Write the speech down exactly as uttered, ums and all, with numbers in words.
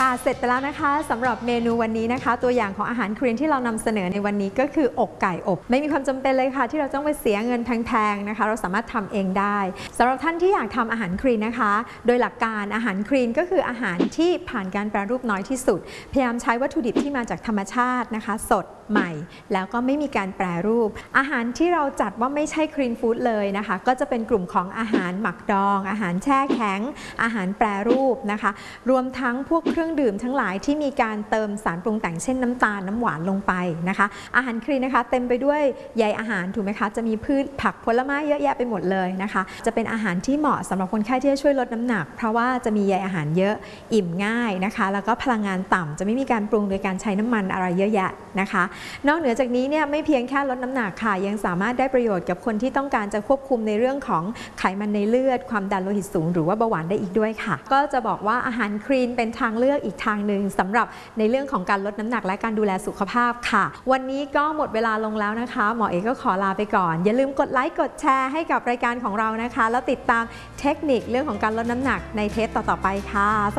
ค่ะเสร็จไปแล้วนะคะสำหรับเมนูวันนี้นะคะตัวอย่างของอาหารคลีนที่เรานำเสนอในวันนี้ก็คืออกไก่อบไม่มีความจำเป็นเลยค่ะที่เราต้องไปเสียเงินแพงๆนะคะเราสามารถทำเองได้สำหรับท่านที่อยากทำอาหารคลีนนะคะโดยหลักการอาหารคลีนก็คืออาหารที่ผ่านการแปรรูปน้อยที่สุดพยายามใช้วัตถุดิบที่มาจากธรรมชาตินะคะสดใหม่แล้วก็ไม่มีการแปรรูปอาหารที่เราจัดว่าไม่ใช่คลีนฟู้ดเลยนะคะก็จะเป็นกลุ่มของอาหารหมักดองอาหารแช่แข็งอาหารแปรรูปนะคะรวมทั้งพวกเครื่องดื่มทั้งหลายที่มีการเติมสารปรุงแต่งเช่นน้ำตาลน้ำหวานลงไปนะคะอาหารคลีนนะคะเต็มไปด้วยใยอาหารถูกไหมคะจะมีพืชผักผลไม้เยอะแยะไปหมดเลยนะคะจะเป็นอาหารที่เหมาะสำหรับคนไข้ที่จะช่วยลดน้ำหนักเพราะว่าจะมีใยอาหารเยอะอิ่มง่ายนะคะแล้วก็พลังงานต่ำจะไม่มีการปรุงโดยการใช้น้ำมันอะไรเยอะแยะนะคะนอกเหนือจากนี้เนี่ยไม่เพียงแค่ลดน้ำหนักค่ะยังสามารถได้ประโยชน์กับคนที่ต้องการจะควบคุมในเรื่องของไขมันในเลือดความดันโลหิตสูงหรือว่าเบาหวานได้อีกด้วยค่ะก็จะบอกว่าอาหารคลีนเป็นทางเลือกอีกทางหนึ่งสำหรับในเรื่องของการลดน้ำหนักและการดูแลสุขภาพค่ะวันนี้ก็หมดเวลาลงแล้วนะคะหมอเอกก็ขอลาไปก่อนอย่าลืมกดไลค์กดแชร์ให้กับรายการของเรานะคะแล้วติดตามเทคนิคเรื่องของการลดน้ำหนักในเทปต่อๆไปค่ะ